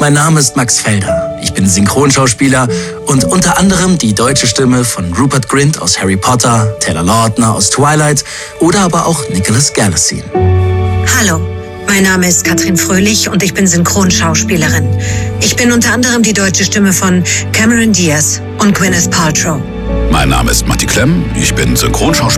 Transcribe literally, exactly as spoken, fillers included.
Mein Name ist Max Felder. Ich bin Synchronschauspieler und unter anderem die deutsche Stimme von Rupert Grint aus Harry Potter, Taylor Lautner aus Twilight oder aber auch Nicholas Galitzine. Hallo, mein Name ist Katrin Fröhlich und ich bin Synchronschauspielerin. Ich bin unter anderem die deutsche Stimme von Cameron Diaz und Gwyneth Paltrow. Mein Name ist Matti Klemm, ich bin Synchronschauspieler